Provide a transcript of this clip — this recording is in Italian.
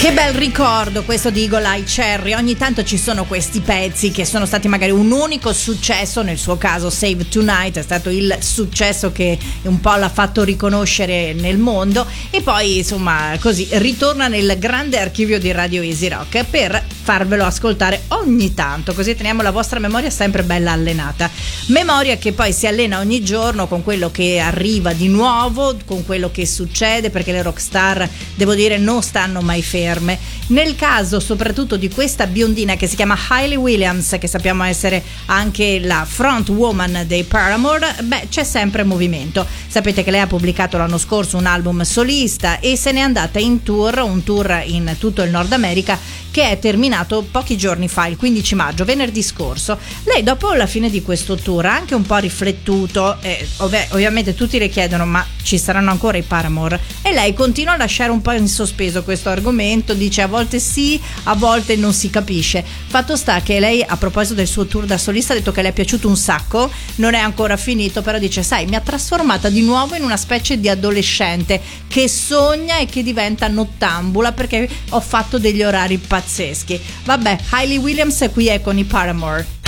Che bel ricordo questo di Eagle Eye Cherry. Ogni tanto ci sono questi pezzi che sono stati magari un unico successo. Nel suo caso Save Tonight è stato il successo che un po' l'ha fatto riconoscere nel mondo, e poi insomma così ritorna nel grande archivio di Radio Easy Rock per farvelo ascoltare ogni tanto, così teniamo la vostra memoria sempre bella allenata, memoria che poi si allena ogni giorno con quello che arriva di nuovo, con quello che succede, perché le rockstar, devo dire, non stanno mai ferme. Nel caso soprattutto di questa biondina che si chiama Hayley Williams, che sappiamo essere anche la front woman dei Paramore, c'è sempre movimento. Sapete che lei ha pubblicato l'anno scorso un album solista e se n'è andata in tour, un tour in tutto il Nord America che è terminato pochi giorni fa, il 15 maggio, venerdì scorso. Lei dopo la fine di questo tour ha anche un po' riflettuto, ovviamente tutti le chiedono ma ci saranno ancora i Paramore, e lei continua a lasciare un po' in sospeso questo argomento, dice a volte sì, a volte non si capisce. Fatto sta che lei, a proposito del suo tour da solista, ha detto che le è piaciuto un sacco, non è ancora finito, però dice sai, mi ha trasformata di nuovo in una specie di adolescente che sogna e che diventa nottambula perché ho fatto degli orari pazzeschi. Vabbè, Hayley Williams qui è con i Paramore.